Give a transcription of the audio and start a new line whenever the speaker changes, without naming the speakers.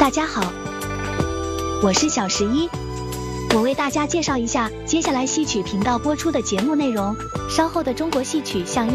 大家好，我是小11，我为大家介绍一下接下来戏曲频道播出的节目内容。稍后的中国戏曲像